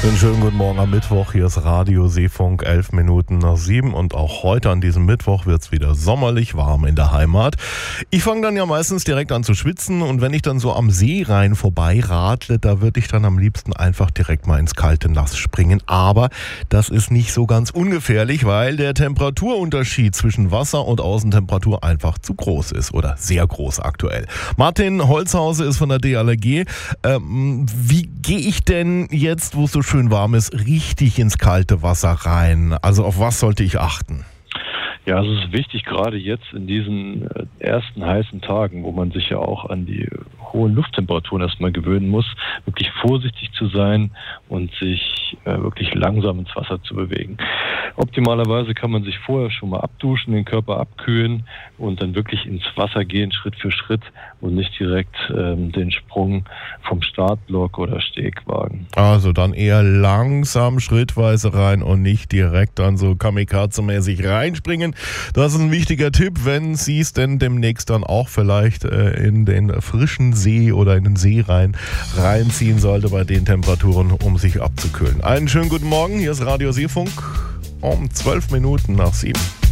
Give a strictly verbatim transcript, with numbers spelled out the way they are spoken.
Einen schönen guten Morgen am Mittwoch. Hier ist Radio Seefunk, elf Minuten nach sieben. Und auch heute an diesem Mittwoch wird es wieder sommerlich warm in der Heimat. Ich fange dann ja meistens direkt an zu schwitzen. Und wenn ich dann so am Seerhein vorbei radle, da würde ich dann am liebsten einfach direkt mal ins kalte Nass springen. Aber das ist nicht so ganz ungefährlich, weil der Temperaturunterschied zwischen Wasser- und Außentemperatur einfach zu groß ist. Oder sehr groß aktuell. Martin Holzhause ist von der D L R G. Ähm, wie gehe ich denn jetzt, wo es so schön warm ist, richtig ins kalte Wasser rein? Also auf was sollte ich achten? Ja, also es ist wichtig, gerade jetzt in diesen ersten heißen Tagen, wo man sich ja auch an die hohen Lufttemperaturen erstmal gewöhnen muss, wirklich vorsichtig zu sein und sich äh, wirklich langsam ins Wasser zu bewegen. Optimalerweise kann man sich vorher schon mal abduschen, den Körper abkühlen und dann wirklich ins Wasser gehen, Schritt für Schritt und nicht direkt ähm, den Sprung vom Startblock oder Steg wagen. Also dann eher langsam, schrittweise rein und nicht direkt dann so kamikaze-mäßig reinspringen. Das ist ein wichtiger Tipp, wenn Sie es denn demnächst dann auch vielleicht äh, in den frischen See oder in den See rein reinziehen sollte bei den Temperaturen, um sich abzukühlen. Einen schönen guten Morgen, hier ist Radio Seefunk um zwölf Minuten nach sieben.